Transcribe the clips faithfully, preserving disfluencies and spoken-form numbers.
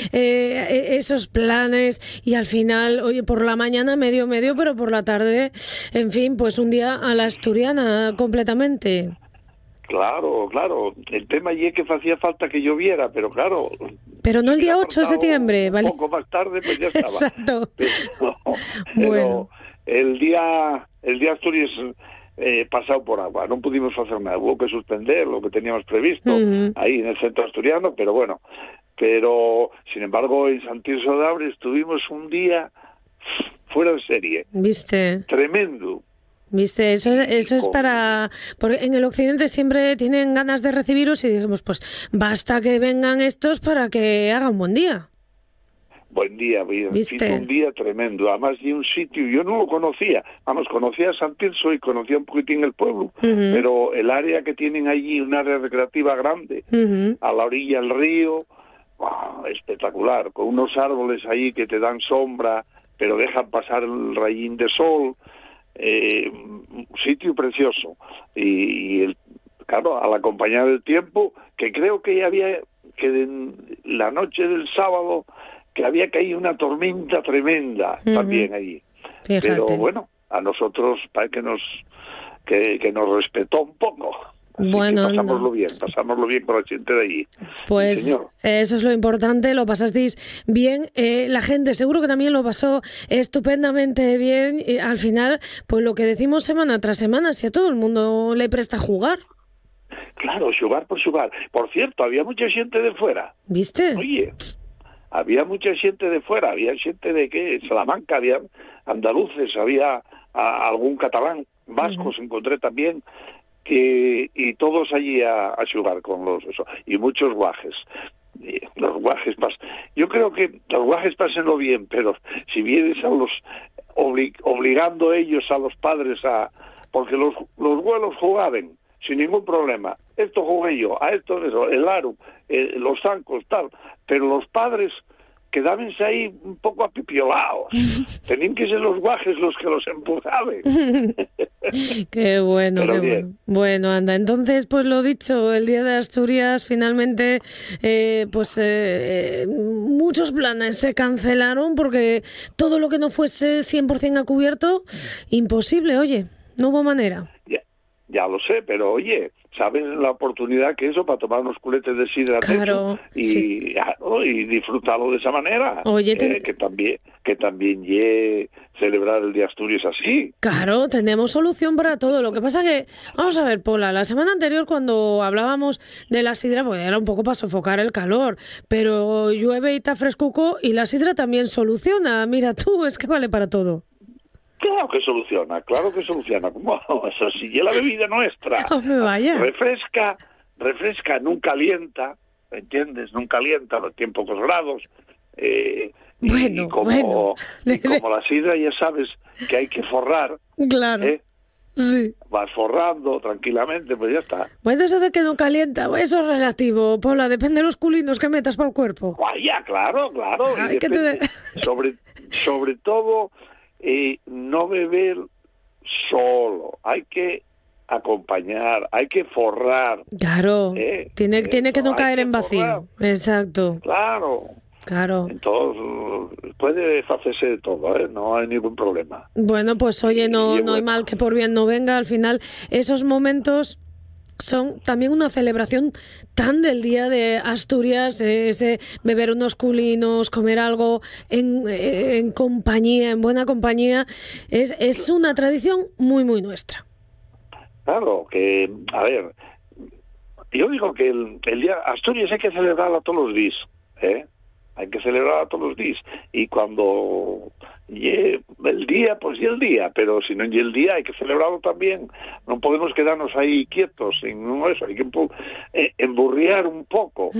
eh, esos planes y al final, oye, por la mañana medio medio, pero por la tarde, en fin, pues un día a la asturiana completamente. Claro, claro. El tema allí es que hacía falta que lloviera, pero claro... Pero no el día ocho de septiembre, ¿vale? Un poco más tarde, pues ya estaba. Exacto. Pero, pero Bueno. el día el día Asturias eh, pasado por agua, no pudimos hacer nada. Hubo que suspender lo que teníamos previsto uh-huh. ahí en el centro asturiano, pero bueno. Pero, sin embargo, en San Tirso de Abre estuvimos un día fuera de serie. ¿Viste? Tremendo. Viste, eso, eso es para... Porque en el occidente siempre tienen ganas de recibiros y dijimos, pues basta que vengan estos para que haga un buen día. Buen día, ¿viste? Un día tremendo. Además, de un sitio, yo no lo conocía. Vamos, conocía San Tirso y conocía un poquitín el pueblo, uh-huh. pero el área que tienen allí, un área recreativa grande, uh-huh. a la orilla del río, wow, espectacular, con unos árboles ahí que te dan sombra, pero dejan pasar el rayín de sol. Eh, un sitio precioso y, y el, claro, al acompañar el tiempo, que creo que ya había que en la noche del sábado que había caído una tormenta tremenda uh-huh. también allí. Fíjate. Pero bueno, a nosotros parece que nos que, que nos respetó un poco. Así bueno, que pasámoslo no. bien, pasámoslo bien con la gente de allí. Pues sí, señor. Eso es lo importante, lo pasasteis bien. Eh, la gente seguro que también lo pasó estupendamente bien. Y al final, pues lo que decimos semana tras semana, si a todo el mundo le presta jugar. Claro, jugar por jugar. Por cierto, había mucha gente de fuera. ¿Viste? Oye, había mucha gente de fuera, había gente de ¿qué? Salamanca, había andaluces, había a, algún catalán, vascos uh-huh. encontré también. Y, y todos allí a, a jugar con los eso, y muchos guajes. Y los guajes pas, yo creo que los guajes pásenlo bien, pero si vienes a los oblig, obligando ellos a los padres a, porque los los vuelos jugaban sin ningún problema. Esto jugué yo, a esto eso, el aro, eh, los zancos, tal, pero los padres quedábanse ahí un poco apipiolados. Tenían que ser los guajes los que los empujaban. Qué bueno, Pero qué bien. bueno. Bueno, anda, entonces, pues lo dicho, el Día de Asturias, finalmente, eh, pues eh, muchos planes se cancelaron porque todo lo que no fuese cien por ciento a cubierto, imposible, oye, no hubo manera. Ya, ya lo sé, pero oye, ¿saben la oportunidad que eso para tomar unos culetes de sidra claro, y, sí. ¿no? y disfrutarlo de esa manera? Oye, ten... eh, que también que también ye celebrar el Día Asturias así. Claro, tenemos solución para todo. Lo que pasa que, vamos a ver, Pola, la semana anterior cuando hablábamos de la sidra, pues era un poco para sofocar el calor, pero llueve y está frescuco y la sidra también soluciona. Mira tú, es que vale para todo. Claro que soluciona, claro que soluciona. ¿Cómo? Eso sí, y la bebida nuestra. No me vaya. Refresca, refresca, nunca calienta, ¿entiendes? Nunca calienta a tiempos pocos grados. Eh, bueno, y como, bueno. Y como la sidra ya sabes que hay que forrar. Claro. ¿eh? Sí. Vas forrando tranquilamente, pues ya está. Bueno, eso de que no calienta, eso es relativo, Pola, depende de los culinos que metas para el cuerpo. Vaya, claro, claro. Ay, y depende, te... sobre, sobre todo, eh, no beber solo, hay que acompañar, hay que forrar. Claro, ¿eh? tiene, ¿eh? tiene que no, no caer que en vacío. Forrar. Exacto. Claro. Claro. Entonces, puede hacerse de todo, ¿eh? No hay ningún problema. Bueno, pues oye, no, y, y no hay mal que por bien no venga. Al final, esos momentos son también una celebración tan del Día de Asturias, eh, ese beber unos culinos, comer algo en, en compañía, en buena compañía, es, es una tradición muy, muy nuestra. Claro, que, a ver, yo digo que el, el Día Asturias hay que celebrarlo todos los días, ¿eh? Hay que celebrar todos los días. Y cuando llegue el día, pues y el día. Pero si no llegue el día, hay que celebrarlo también. No podemos quedarnos ahí quietos. Sin eso, hay que eh, emburriar un poco.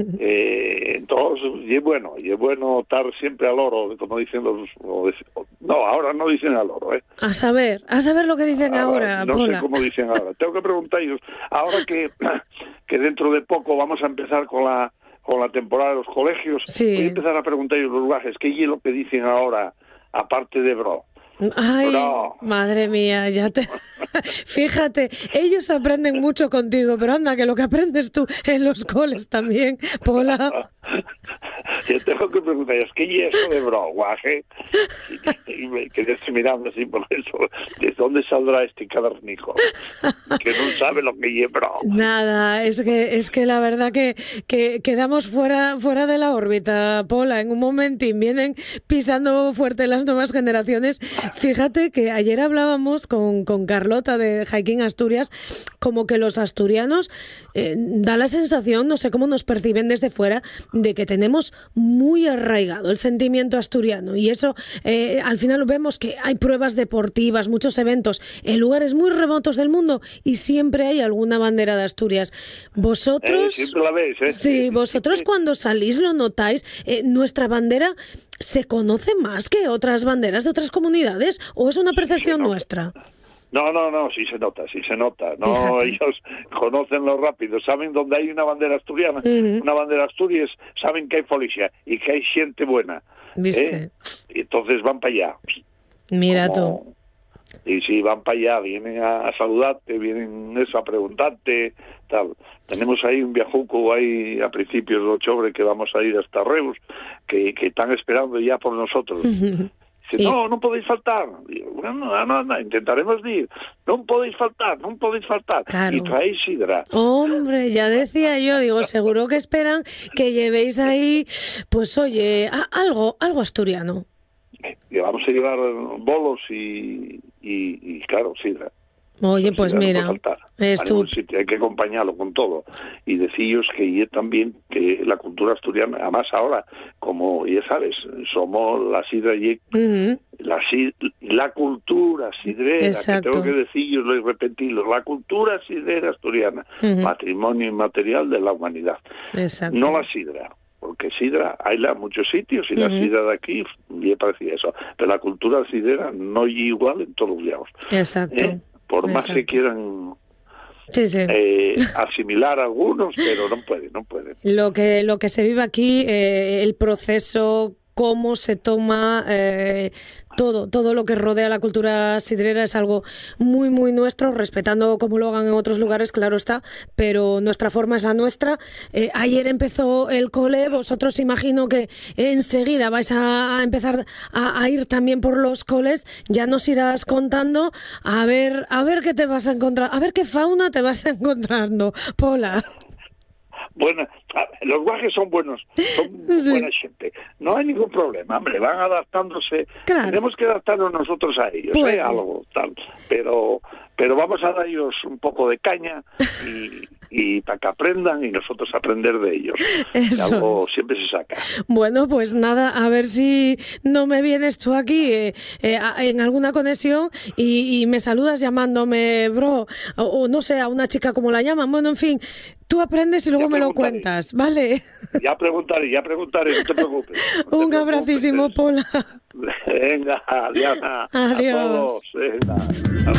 eh, entonces, y es bueno. Y es bueno estar siempre al oro, como dicen los... No, ahora no dicen al oro, ¿eh? A saber, a saber lo que dicen ahora, ahora No Pola. sé cómo dicen ahora. Tengo que preguntar ellos. Ahora que, que dentro de poco vamos a empezar con la... con la temporada de los colegios, sí. voy a empezar a preguntar a los guajes qué es lo que dicen ahora, aparte de bro. Ay, bro. Madre mía, ya te... Fíjate, ellos aprenden mucho contigo, pero anda, que lo que aprendes tú en los coles también, Pola. yo tengo que preguntar, es que y eso de broguaje, y, y me quedé mirando así por eso, ¿de dónde saldrá este cavernico? Que no sabe lo que es bro. Nada, es que es que la verdad que, que quedamos fuera fuera de la órbita, Pola, en un momentín vienen pisando fuerte las nuevas generaciones. Fíjate que ayer hablábamos con, con Carlota de Hiking Asturias, como que los asturianos eh, da la sensación, no sé cómo nos perciben desde fuera, de que tenemos muy arraigado el sentimiento asturiano, y eso eh, al final vemos que hay pruebas deportivas, muchos eventos en lugares muy remotos del mundo y siempre hay alguna bandera de Asturias. Vosotros, eh, siempre la ves, ¿eh? sí, vosotros cuando salís lo notáis. Eh, nuestra bandera se conoce más que otras banderas de otras comunidades, ¿o es una percepción sí, no. nuestra? No, no, no, sí se nota, sí se nota. No, Fíjate. Ellos conocen lo rápido, saben dónde hay una bandera asturiana, Uh-huh. una bandera Asturias, saben que hay policía y que hay gente buena. ¿Viste? ¿eh? Y entonces van para allá. Mira Como... tú. Y sí, van para allá, vienen a, a saludarte, vienen eso, a preguntarte, tal. Tenemos ahí un viajuco ahí a principios de octubre que vamos a ir hasta Reus, que, que están esperando ya por nosotros. Uh-huh. Dice, no, no podéis faltar. Digo, bueno, no, no, no, intentaremos ir. No podéis faltar, no podéis faltar. Claro. Y traéis sidra. Hombre, ya decía yo, digo, seguro que esperan que llevéis ahí, pues oye, a- algo, algo asturiano. Que vamos a llevar bolos y, y, y claro, sidra. Oye, pues sidra mira, no puede faltar. es A tu... ningún sitio, hay que acompañarlo con todo. Y deciros que yo también, que la cultura asturiana, además ahora, como ya sabes, somos la sidra y Uh-huh. la, sid- la cultura sidrera, Exacto. que tengo que decirlo y repetirlo, la cultura sidrera asturiana, Uh-huh. patrimonio inmaterial de la humanidad. Exacto. No la sidra, porque sidra hay en muchos sitios y la Uh-huh. sidra de aquí me parecía eso, pero la cultura sidrera no es igual en todos los lados. Exacto. ¿eh? Por más Exacto. que quieran Sí, sí. eh, asimilar a algunos, pero no pueden, no pueden. Lo que, lo que se vive aquí, eh, el proceso, cómo se toma eh, todo, todo lo que rodea la cultura sidrera es algo muy, muy nuestro, respetando como lo hagan en otros lugares, claro está, pero nuestra forma es la nuestra. Eh, ayer empezó el cole, vosotros imagino que enseguida vais a, a empezar a, a ir también por los coles, ya nos irás contando a ver, a ver qué te vas a encontrar, a ver qué fauna te vas encontrando, Pola. Bueno, los guajes son buenos, son Sí. buena gente. No hay ningún problema, hombre, van adaptándose. Claro. Tenemos que adaptarnos nosotros a ellos, Pues ¿eh? sí. Algo tal. Pero, pero vamos a darles un poco de caña y, y para que aprendan y nosotros aprender de ellos. Eso Algo es. siempre se saca. Bueno, pues nada, a ver si no me vienes tú aquí eh, eh, a- en alguna conexión y, y me saludas llamándome bro, o, o no sé, a una chica como la llaman. Bueno, en fin, tú aprendes y luego Ya me lo preguntaré. cuentas, ¿vale? Ya preguntaré, ya preguntaré, no te preocupes. No te Un abracísimo, preocupes. Pola. Venga, Diana. Adiós. A todos. Venga.